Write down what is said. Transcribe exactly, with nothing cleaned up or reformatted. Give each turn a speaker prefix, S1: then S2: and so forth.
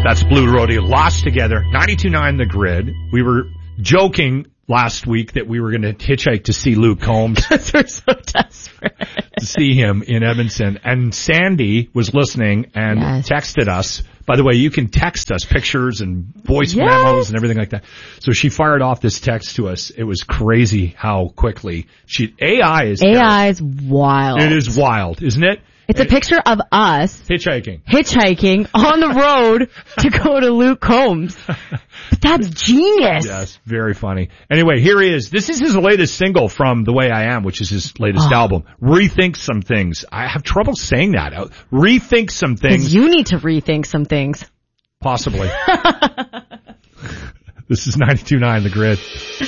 S1: That's Blue Rodeo. Lost Together. ninety-two point nine The Grid. We were joking last week that we were going to hitchhike to see Luke Combs.
S2: Because we're so desperate.
S1: To see him in Edmonton. And Sandy was listening and
S2: yes.
S1: texted us. By the way, you can text us pictures and voice
S2: yes.
S1: memos and everything like that. So she fired off this text to us. It was crazy how quickly she, A I is.
S2: A I is wild.
S1: It is wild, isn't it?
S2: It's a picture of us
S1: hitchhiking,
S2: hitchhiking on the road to go to Luke Combs. But that's genius.
S1: Yes, very funny. Anyway, here he is. This is his latest single from The Way I Am, which is his latest oh. album. Rethink Some Things. I have trouble saying that. Rethink Some Things.
S2: You need to rethink some things.
S1: Possibly. This is ninety-two point nine The Grid.